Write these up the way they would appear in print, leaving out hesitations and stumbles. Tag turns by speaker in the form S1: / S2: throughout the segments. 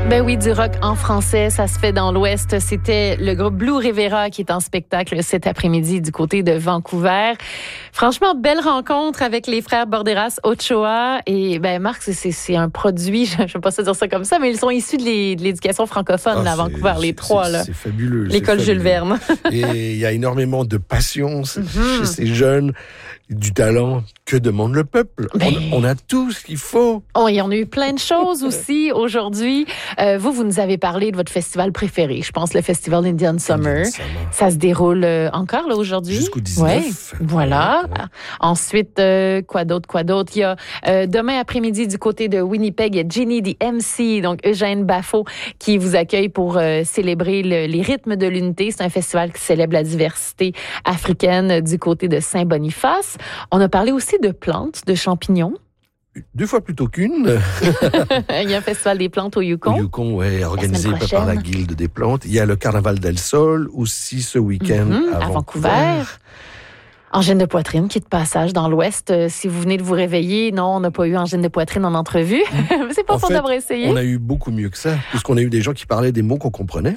S1: Ben oui, du rock en français, ça se fait dans l'Ouest. C'était le groupe Blue Rivera qui est en spectacle cet après-midi du côté de Vancouver. Franchement, belle rencontre avec les frères Borderas Ochoa. Et ben Marc, c'est un produit, je ne vais pas se dire ça comme ça, mais ils sont issus de l'éducation francophone là, à Vancouver, les trois. Là.
S2: C'est fabuleux.
S1: L'école Jules Verne.
S2: Et il y a énormément de passion chez ces jeunes, du talent. Que demande le peuple? On a tout ce qu'il faut.
S1: Oh, il y en a eu plein de choses aussi aujourd'hui. Vous nous avez parlé de votre festival préféré. Je pense le festival Indian Summer. Ça se déroule encore là aujourd'hui.
S2: Jusqu'au 19.
S1: Ouais, voilà. Ouais. Ensuite, quoi d'autre? Il y a demain après-midi du côté de Winnipeg, il y a Ginny the MC, donc Eugène Baffaut, qui vous accueille pour célébrer les rythmes de l'unité. C'est un festival qui célèbre la diversité africaine du côté de Saint-Boniface. On a parlé aussi de plantes, de champignons.
S2: 2 fois plutôt qu'une.
S1: Il y a un festival des plantes au Yukon.
S2: Au Yukon, oui, organisé par la Guilde des plantes. Il y a le Carnaval del Sol aussi ce week-end à Vancouver.
S1: Angine de poitrine qui est de passage dans l'Ouest. Si vous venez de vous réveiller, non, on n'a pas eu angine de poitrine en entrevue. C'est pas pour d'avoir essayé.
S2: On a eu beaucoup mieux que ça, puisqu'on a eu des gens qui parlaient des mots qu'on comprenait.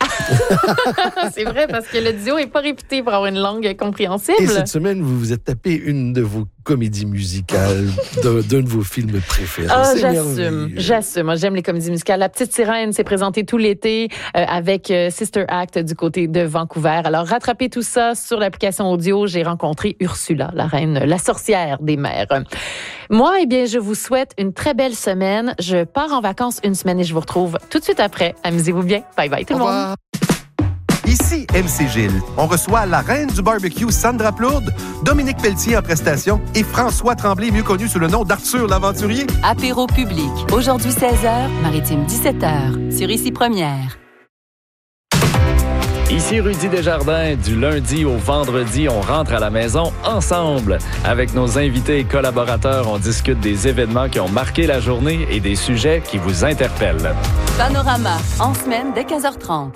S1: C'est vrai, parce que le duo n'est pas réputé pour avoir une langue compréhensible.
S2: Et cette semaine, vous vous êtes tapé une de vos comédies musicales d'un de vos films préférés.
S1: Ah, j'assume. Moi, j'aime les comédies musicales. La Petite Sirène s'est présentée tout l'été avec Sister Act du côté de Vancouver. Alors, rattrapez tout ça sur l'application audio. J'ai rencontré Ursula, la reine, la sorcière des mers. Moi, eh bien, je vous souhaite une très belle semaine. Je pars en vacances une semaine et je vous retrouve tout de suite après. Amusez-vous bien. Bye bye tout le monde.
S3: Ici MC Gilles. On reçoit la reine du barbecue Sandra Plourde, Dominique Pelletier en prestation et François Tremblay, mieux connu sous le nom d'Arthur l'Aventurier.
S4: Apéro public. Aujourd'hui 16h, Maritime 17h. Sur Ici Première.
S5: Ici Rudy Desjardins, du lundi au vendredi, on rentre à la maison ensemble. Avec nos invités et collaborateurs, on discute des événements qui ont marqué la journée et des sujets qui vous interpellent.
S4: Panorama, en semaine dès 15h30.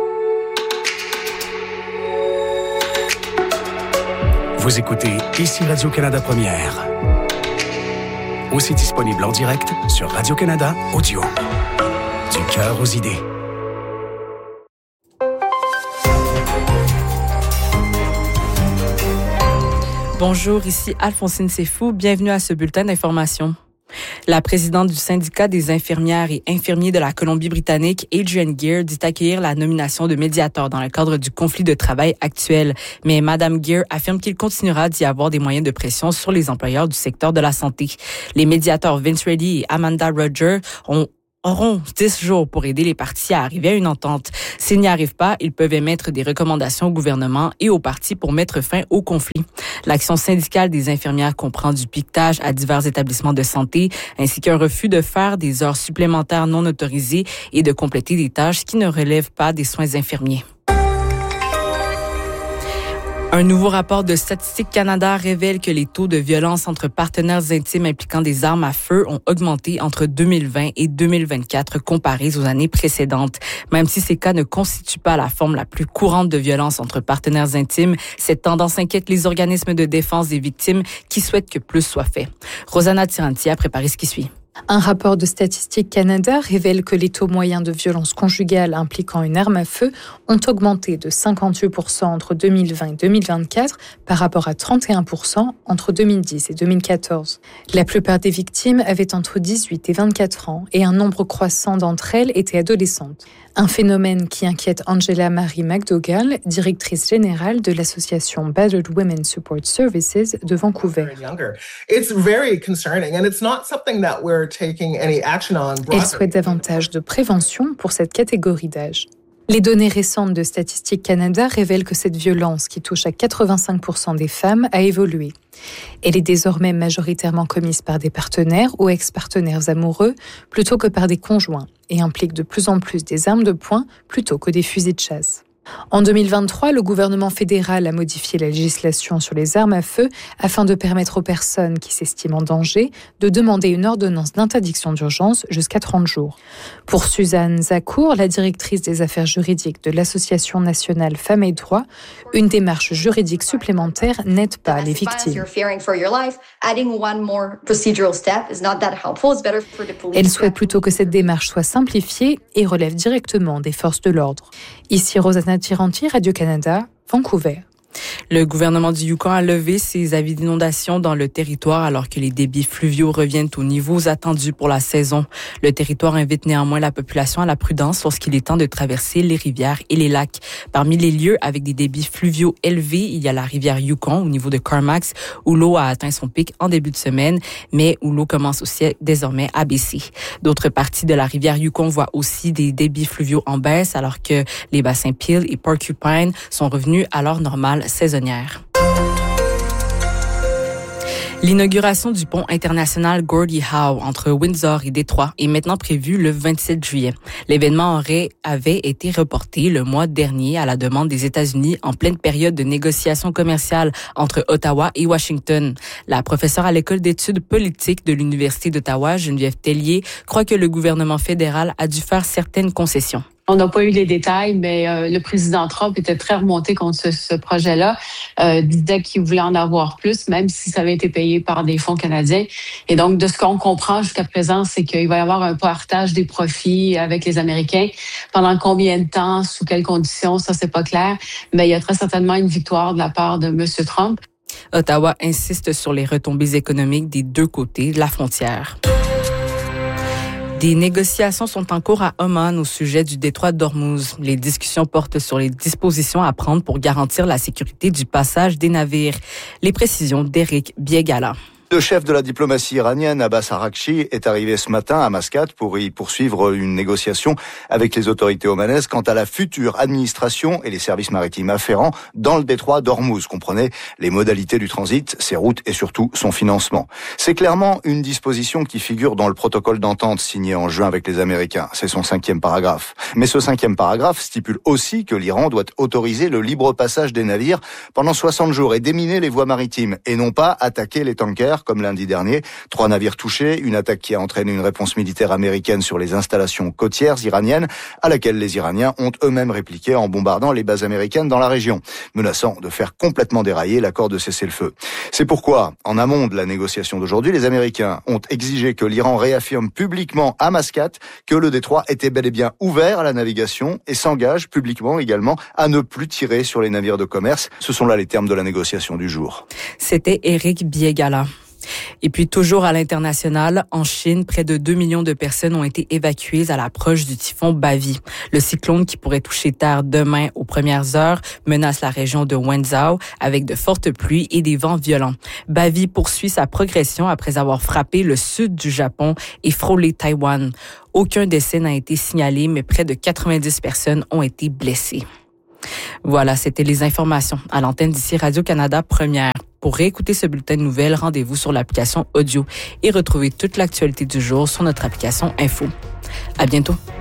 S6: Vous écoutez Ici Radio-Canada Première. Aussi disponible en direct sur Radio-Canada Audio. Du cœur aux idées.
S7: Bonjour, ici Alphonsine Sefou. Bienvenue à ce bulletin d'information. La présidente du syndicat des infirmières et infirmiers de la Colombie-Britannique, Adrienne Gear, dit accueillir la nomination de médiateur dans le cadre du conflit de travail actuel. Mais Mme Gear affirme qu'il continuera d'y avoir des moyens de pression sur les employeurs du secteur de la santé. Les médiateurs Vince Reddy et Amanda Roger auront 10 jours pour aider les partis à arriver à une entente. S'ils n'y arrivent pas, ils peuvent émettre des recommandations au gouvernement et aux partis pour mettre fin au conflit. L'action syndicale des infirmières comprend du piquetage à divers établissements de santé, ainsi qu'un refus de faire des heures supplémentaires non autorisées et de compléter des tâches qui ne relèvent pas des soins infirmiers. Un nouveau rapport de Statistique Canada révèle que les taux de violence entre partenaires intimes impliquant des armes à feu ont augmenté entre 2020 et 2024 comparés aux années précédentes. Même si ces cas ne constituent pas la forme la plus courante de violence entre partenaires intimes, cette tendance inquiète les organismes de défense des victimes qui souhaitent que plus soit fait. Rosanna Tiranti a préparé ce qui suit.
S8: Un rapport de Statistique Canada révèle que les taux moyens de violence conjugale impliquant une arme à feu ont augmenté de 58% entre 2020 et 2024 par rapport à 31% entre 2010 et 2014. La plupart des victimes avaient entre 18 et 24 ans et un nombre croissant d'entre elles étaient adolescentes. Un phénomène qui inquiète Angela Marie McDougall, directrice générale de l'association Battered Women Support Services de Vancouver.
S9: It's very concerning and it's not something that we're taking any action on.
S8: Elle souhaite davantage de prévention pour cette catégorie d'âge. Les données récentes de Statistique Canada révèlent que cette violence, qui touche à 85% des femmes, a évolué. Elle est désormais majoritairement commise par des partenaires ou ex-partenaires amoureux plutôt que par des conjoints et implique de plus en plus des armes de poing plutôt que des fusils de chasse. En 2023, le gouvernement fédéral a modifié la législation sur les armes à feu afin de permettre aux personnes qui s'estiment en danger de demander une ordonnance d'interdiction d'urgence jusqu'à 30 jours. Pour Suzanne Zakour, la directrice des affaires juridiques de l'Association nationale Femmes et Droits, une démarche juridique supplémentaire n'aide pas les victimes. Elle souhaite plutôt que cette démarche soit simplifiée et relève directement des forces de l'ordre. Ici Rosanna Tiranti, Radio-Canada, Vancouver.
S7: Le gouvernement du Yukon a levé ses avis d'inondation dans le territoire alors que les débits fluviaux reviennent aux niveaux attendus pour la saison. Le territoire invite néanmoins la population à la prudence lorsqu'il est temps de traverser les rivières et les lacs. Parmi les lieux avec des débits fluviaux élevés, il y a la rivière Yukon au niveau de Carmacks où l'eau a atteint son pic en début de semaine, mais où l'eau commence aussi désormais à baisser. D'autres parties de la rivière Yukon voient aussi des débits fluviaux en baisse alors que les bassins Peel et Porcupine sont revenus à leur normale saisonnière. L'inauguration du pont international Gordie Howe entre Windsor et Détroit est maintenant prévue le 27 juillet. L'événement avait été reporté le mois dernier à la demande des États-Unis en pleine période de négociations commerciales entre Ottawa et Washington. La professeure à l'école d'études politiques de l'Université d'Ottawa, Geneviève Tellier, croit que le gouvernement fédéral a dû faire certaines concessions.
S10: On n'a pas eu les détails, mais le président Trump était très remonté contre ce projet-là, disait qu'il voulait en avoir plus, même si ça avait été payé par des fonds canadiens. Et donc, de ce qu'on comprend jusqu'à présent, c'est qu'il va y avoir un partage des profits avec les Américains. Pendant combien de temps, sous quelles conditions, ça, c'est pas clair. Mais il y a très certainement une victoire de la part de M. Trump.
S7: Ottawa insiste sur les retombées économiques des deux côtés de la frontière. Des négociations sont en cours à Oman au sujet du détroit d'Ormuz. Les discussions portent sur les dispositions à prendre pour garantir la sécurité du passage des navires. Les précisions d'Éric Biegala.
S11: Le chef de la diplomatie iranienne, Abbas Araghchi, est arrivé ce matin à Mascate pour y poursuivre une négociation avec les autorités omanaises quant à la future administration et les services maritimes afférents dans le détroit d'Ormuz. Comprenez les modalités du transit, ses routes et surtout son financement. C'est clairement une disposition qui figure dans le protocole d'entente signé en juin avec les Américains. C'est son 5e paragraphe. Mais ce 5e paragraphe stipule aussi que l'Iran doit autoriser le libre passage des navires pendant 60 jours et déminer les voies maritimes et non pas attaquer les tankers comme lundi dernier. 3 navires touchés, une attaque qui a entraîné une réponse militaire américaine sur les installations côtières iraniennes, à laquelle les Iraniens ont eux-mêmes répliqué en bombardant les bases américaines dans la région, menaçant de faire complètement dérailler l'accord de cessez-le-feu. C'est pourquoi, en amont de la négociation d'aujourd'hui, les Américains ont exigé que l'Iran réaffirme publiquement à Mascate que le détroit était bel et bien ouvert à la navigation et s'engage publiquement également à ne plus tirer sur les navires de commerce. Ce sont là les termes de la négociation du jour.
S7: C'était Éric Biegala. Et puis, toujours à l'international, en Chine, près de 2 millions de personnes ont été évacuées à l'approche du typhon Bavi. Le cyclone qui pourrait toucher terre demain aux premières heures menace la région de Wenzhou avec de fortes pluies et des vents violents. Bavi poursuit sa progression après avoir frappé le sud du Japon et frôlé Taïwan. Aucun décès n'a été signalé, mais près de 90 personnes ont été blessées. Voilà, c'était les informations à l'antenne d'ici Radio-Canada Première. Pour réécouter ce bulletin de nouvelles, rendez-vous sur l'application audio et retrouvez toute l'actualité du jour sur notre application Info. À bientôt.